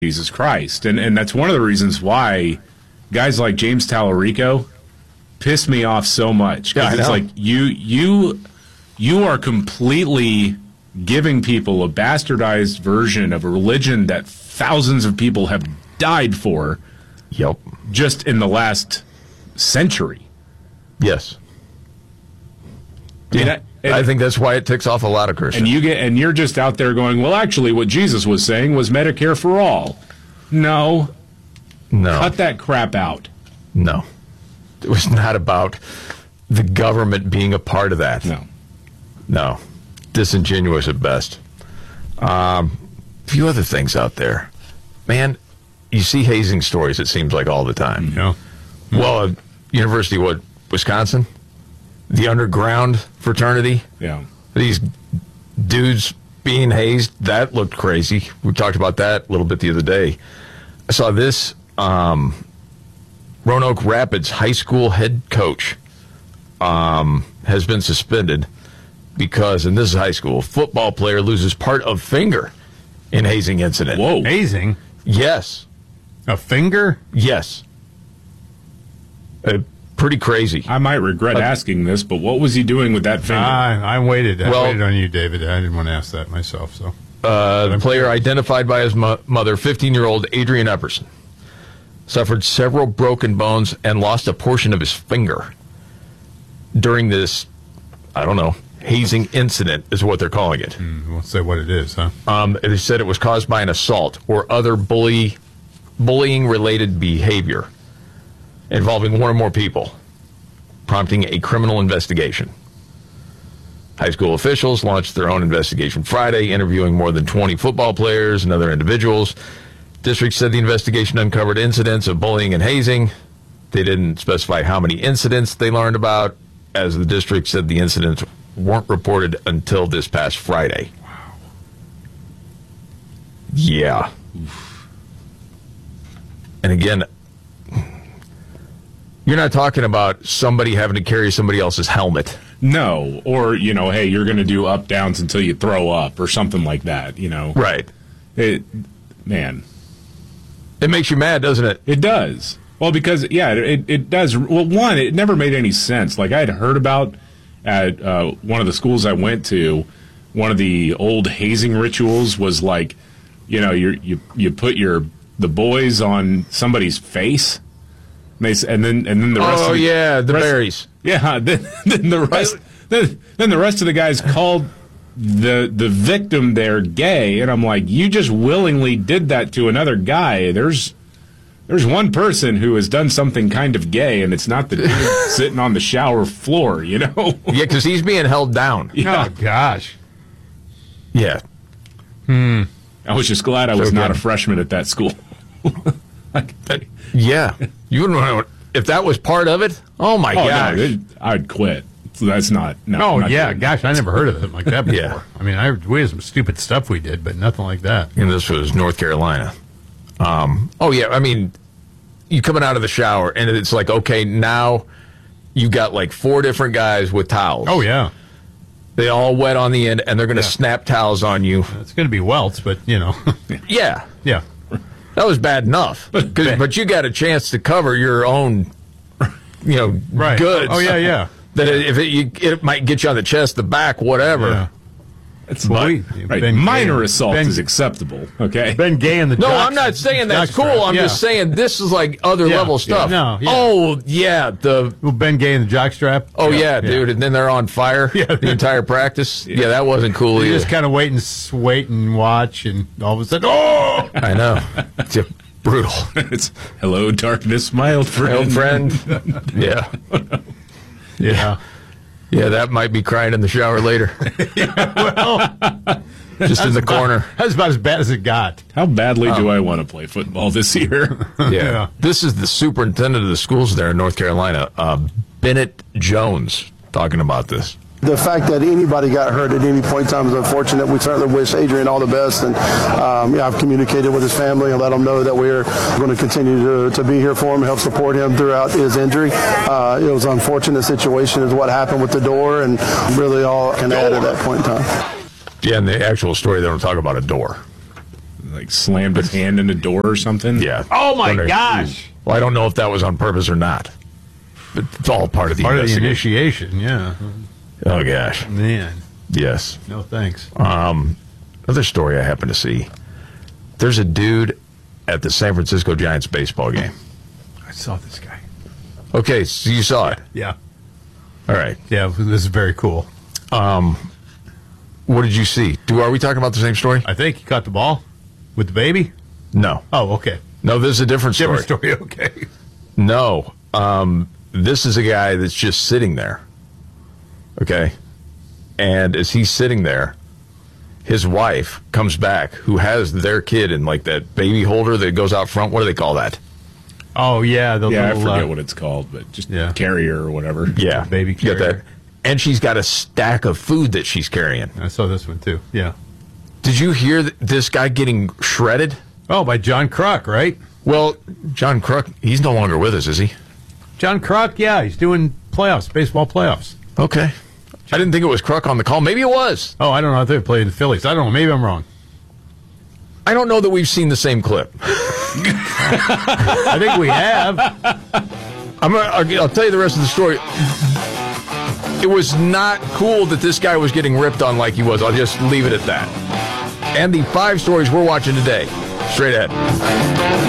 Jesus Christ. And that's one of the reasons why guys like James Tallarico piss me off so much. Because it's like you are completely giving people a bastardized version of a religion that thousands of people have died for. Yep. Just in the last century. Yes. Yeah. I think that's why it ticks off a lot of Christians. And you're just out there going, well, actually, what Jesus was saying was Medicare for all. No. Cut that crap out. No. It was not about the government being a part of that. No. Disingenuous at best. A few other things out there. Man, you see hazing stories, it seems like, all the time. Yeah. Well, University of Wisconsin, the underground fraternity. Yeah. These dudes being hazed, that looked crazy. We talked about that a little bit the other day. I saw this. Roanoke Rapids high school head coach has been suspended because, and this is high school, football player loses part of finger in hazing incident. Whoa. Hazing? Yes. A finger? Yes. Pretty crazy. I might regret asking this, but what was he doing with that finger? I waited. I waited on you, David. I didn't want to ask that myself. So, the player identified by his mother, 15-year-old Adrian Epperson, suffered several broken bones and lost a portion of his finger during this, I don't know, hazing incident is what they're calling it. We'll say what it is, huh? They said it was caused by an assault or other bullying-related behavior involving one or more people, prompting a criminal investigation. High school officials launched their own investigation Friday, interviewing more than 20 football players and other individuals. District said the investigation uncovered incidents of bullying and hazing. They didn't specify how many incidents they learned about, as the district said the incidents weren't reported until this past Friday. Wow. Yeah. And again, you're not talking about somebody having to carry somebody else's helmet. No. Or, hey, you're going to do up-downs until you throw up or something like that, Right. Man. It makes you mad, doesn't it? It does. Well, because, it does. Well, one, it never made any sense. Like, I had heard about at one of the schools I went to, one of the old hazing rituals was like, you put the boys on somebody's face, and then the rest. Oh, the berries. Yeah, then the rest. Then the rest of the guys called the victim there gay, and I'm like, you just willingly did that to another guy. There's one person who has done something kind of gay, and it's not the dude sitting on the shower floor, Yeah, because he's being held down. Yeah. Oh, gosh. Yeah. I was just glad I was not a freshman at that school. Yeah. You wouldn't want to, if that was part of it? Oh, my gosh. No, I'd quit. So that's not. No, not yeah. good. Gosh, I never heard of something like that before. Yeah. I mean, we had some stupid stuff we did, but nothing like that. And this was North Carolina. I mean, you coming out of the shower, and it's like, okay, now you got like 4 different guys with towels. Oh, yeah. They all wet on the end, and they're going to snap towels on you. It's going to be welts, but, Yeah. Yeah. That was bad enough. But you got a chance to cover your own, Right. goods. Oh, yeah. That if it might get you on the chest, the back, whatever. Yeah. It's Well, minor assault is acceptable. Okay. Ben Gay and the No, jock- I'm not saying that's jockstrap. cool. I'm just saying this is like other level stuff. No, yeah. Oh, yeah. Well, Ben Gay and the jockstrap. Oh, yeah, dude. And then they're on fire the entire practice. Yeah, that wasn't cool You either. just kind of wait and watch, and all of a sudden, oh! I know. It's brutal. It's hello, darkness, my old friend. My old friend. Yeah. Yeah. Yeah, that might be crying in the shower later. Just in the corner. That's about as bad as it got. How badly do I want to play football this year? Yeah. This is the superintendent of the schools there in North Carolina, Bennett Jones, talking about this. The fact that anybody got hurt at any point in time is unfortunate. We certainly wish Adrian all the best, and I've communicated with his family and let them know that we're going to continue to be here for him, help support him throughout his injury. It was an unfortunate situation is what happened with the door, and really all I can add at that point in time. Yeah, in the actual story, they don't talk about a door. like slammed his hand in the door or something. Yeah. Oh, my Wonder- gosh. Well, I don't know if that was on purpose or not. But it's all part of the Part of the investigation. initiation, yeah. Oh, gosh. Man, Yes. no thanks. Another story I happened to see. There's a dude at the San Francisco Giants baseball game. I saw this guy. Okay, so you saw it. Yeah. All right. Yeah, this is very cool. What did you see? Are we talking about the same story? I think he caught the ball with the baby. No. Oh, okay. No, this is a different story. Different story, okay. No. This is a guy that's just sitting there. Okay? And as he's sitting there, his wife comes back, who has their kid in like that baby holder that goes out front. What do they call that? Oh, yeah. The Yeah, I little, forget what it's called, but just yeah. carrier or whatever. Yeah. Baby You got that. carrier. And she's got a stack of food that she's carrying. I saw this one, too. Yeah. Did you hear this guy getting shredded? Oh, by John Kruk, right? Well, John Kruk, he's no longer with us, is he? John Kruk, yeah. He's doing playoffs, baseball playoffs. Okay. I didn't think it was Kruk on the call. Maybe it was. Oh, I don't know. I think they played the Phillies. I don't know. Maybe I'm wrong. I don't know that we've seen the same clip. I think we have. I'll tell you the rest of the story. It was not cool that this guy was getting ripped on like he was. I'll just leave it at that. And the 5 stories we're watching today. Straight ahead.